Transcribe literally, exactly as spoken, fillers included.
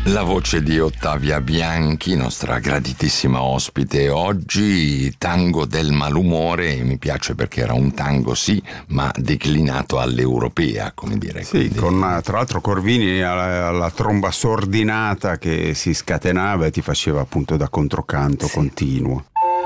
La voce di Ottavia Bianchi, nostra graditissima ospite oggi, tango del malumore, e mi piace perché era un tango sì, ma declinato all'europea, come dire. Sì, quindi... con tra l'altro Corvini alla, alla tromba sordinata che si scatenava e ti faceva appunto da controcanto sì. continuo.